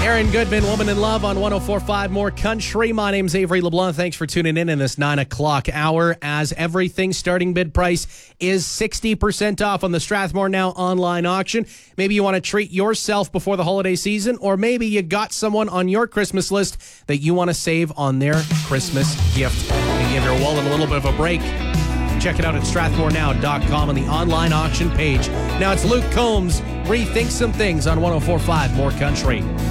Aaron Goodman, Woman in Love on 104.5 More Country. My name's Avery LeBlanc. Thanks for tuning in this 9 o'clock hour as everything starting bid price is 60% off on the Strathmore Now online auction. Maybe you want to treat yourself before the holiday season, or maybe you got someone on your Christmas list that you want to save on their Christmas gift and give your wallet a little bit of a break. Check it out at strathmorenow.com on the online auction page. Now it's Luke Combs, Rethink Some Things on 104.5 More Country.